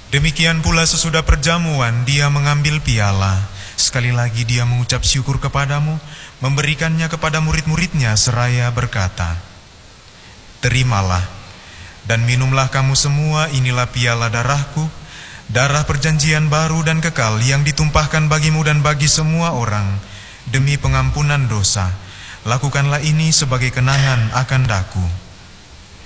Demikian pula sesudah perjamuan dia mengambil piala. Sekali lagi dia mengucap syukur kepadamu, memberikannya kepada murid-muridnya seraya berkata, "Terimalah dan minumlah kamu semua, inilah piala darahku, darah perjanjian baru dan kekal yang ditumpahkan bagimu dan bagi semua orang demi pengampunan dosa. Lakukanlah ini sebagai kenangan akan daku."